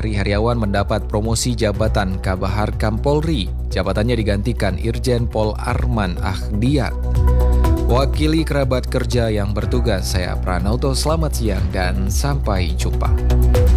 Hari Heriawan mendapat promosi jabatan Kabahar Kampolri. Jabatannya digantikan Irjen Pol Arman Ahdiat. Wakili kerabat kerja yang bertugas, saya Pranauto, selamat siang dan sampai jumpa.